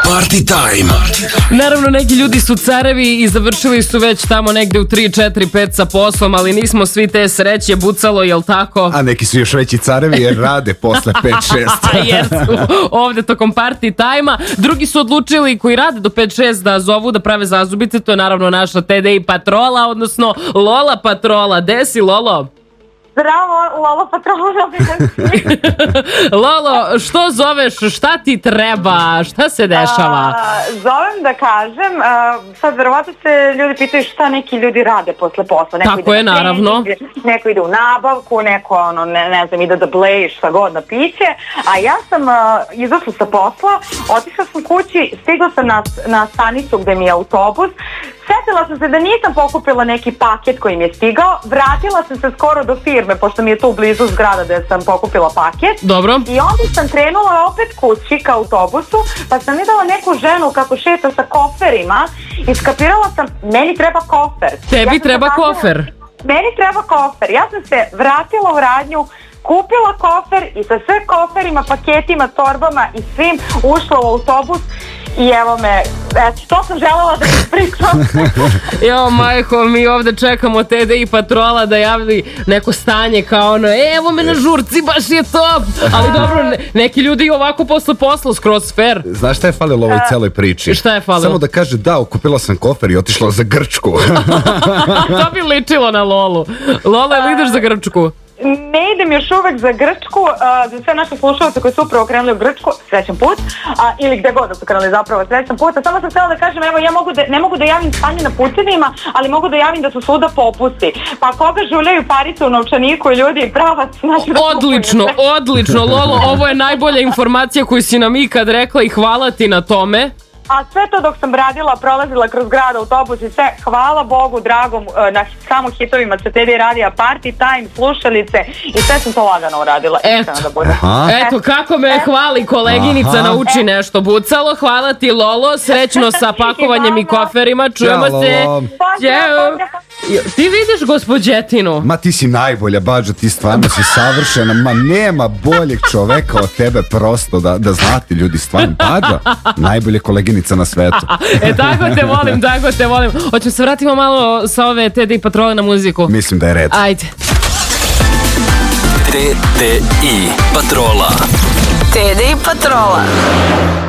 Party time. Naravno, neki ljudi su carevi i završili su već tamo negde u 3, 4, 5 sa poslom, ali nismo svi te sreće, bucalo, jel tako? A neki su još veći carevi jer rade posle 5-6. Jesu, ovde tokom party time-a. Drugi su odlučili, koji rade do 5-6, da zovu, da prave zazubice. To je naravno naša TDI patrola, odnosno Lola patrola. Gde si, Lolo? Zdravo, Lolo patrola. Lolo, što zoveš, šta ti treba, šta se dešava? Zovem da kažem, sad verovatno se ljudi pitaju šta neki ljudi rade posle posla. Neko tako je, naravno. Neko ide u nabavku, neko ne znam, ide da bleji šta god na piće, a ja sam izašla sa posla, otišla sam kući, stigla sam na stanicu gde mi je autobus. Sjetila sam se da nisam pokupila neki paket koji mi je stigao, vratila sam se skoro do firme, pošto mi je tu blizu zgrada gde sam pokupila paket. Dobro. I onda sam krenula opet kući ka autobusu, pa sam videla neku ženu kako šeta sa koferima i skapirala sam, meni treba kofer. Tebi treba kofer? Meni treba kofer. Ja sam se vratila u radnju, kupila kofer i sa sve koferima, paketima, torbama i svim ušla u autobus. I evo me, to sam želela da ispričam. Jo, majko, mi ovde čekamo TDI patrola da javi neko stanje kao ono, evo me na žurci, baš je top. Ali dobro, neki ljudi i ovako posle posla skroz fair. Znaš šta je falilo ovoj celoj priči? Šta je falilo? Samo da kaže da, okupila sam kofer i otišla za Grčku. To bi ličilo na Lolu. Lola, ili ideš za Grčku? Ne idem još uvek za Grčku, za sve naše slušalce koji su upravo krenuli u Grčku, srećan put, ili gde god da su krenuli zapravo, srećan put, a samo sam htjela da kažem, evo ja ne mogu da javim stanje na putevima, ali mogu da javim da su svuda popusti, pa koga žuljaju parice u novčaniku i ljudi pravac, znači da Odlično, odlično, Lolo, ovo je najbolja informacija koju si nam ikad rekla i hvala ti na tome. A sve to dok sam radila, prolazila kroz grad, autobus i sve, hvala Bogu dragom, na samo hitovima se tebi radija Party Time, slušalice i sve sam to lagano uradila. Eto, kako me hvali koleginica, nauči nešto bucalo. Hvala ti, Lolo, srećno sa pakovanjem i koferima, čujemo se. Ćao. Ti vidiš gospođetinu? Ma ti si najbolja, Bađo, ti stvarno si savršena, ma nema boljeg čoveka od tebe, prosto da znate ljudi, stvarno, Bađo, najbolje koleginica na svetu. Tako te volim, tako te volim. Hoćemo se vratimo malo sa ove TDI patrole na muziku. Mislim da je red. Ajde. TDI patrola. TDI patrola.